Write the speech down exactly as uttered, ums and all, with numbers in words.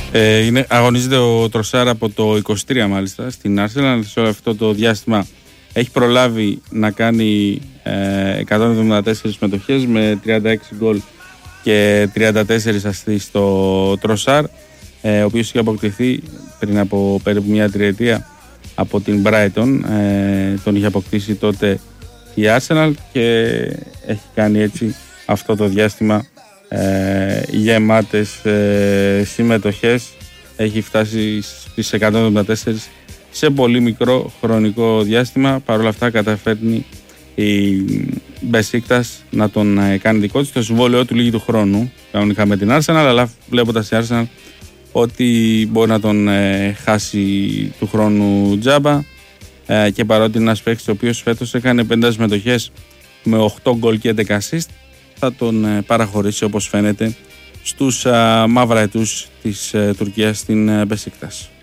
Ε, είναι, αγωνίζεται ο Τροσάρ από το είκοσι τρία μάλιστα στην Arsenal. Σε όλο αυτό το διάστημα έχει προλάβει να κάνει ε, εκατόν εβδομήντα τέσσερις συμμετοχές με τριάντα έξι γκολ και τριάντα τέσσερις αστείς στο Τροσάρ, ε, ο οποίος είχε αποκτηθεί πριν από περίπου μια τριετία από την Brighton. Ε, τον είχε αποκτήσει τότε η Arsenal και έχει κάνει έτσι αυτό το διάστημα ε, γεμάτες ε, συμμετοχές. Έχει φτάσει στις εκατόν εβδομήντα τέσσερις σε πολύ μικρό χρονικό διάστημα. Παρ' όλα αυτά καταφέρνει η Μπεσίκτας να τον ε, κάνει δικό της. Το συμβόλαιό του λύγει του χρόνου κανονικά με την Arsenal, αλλά βλέποντας η Arsenal ότι μπορεί να τον ε, χάσει του χρόνου τζάμπα, ε, και παρότι είναι ένας παίκτης ο οποίος φέτος έκανε πενήντα συμμετοχές με οκτώ γκολ και έντεκα assist, θα τον ε, παραχωρήσει όπως φαίνεται στους ε, μαύρα αιτούς της ε, Τουρκίας στην ε, Μπεσίκτας.